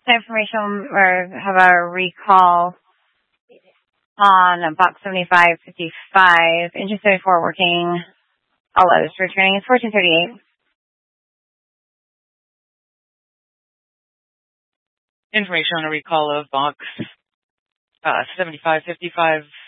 Information or have a recall on box 7555. Interested for working all others returning. It's 1438. Information on a recall of box 7555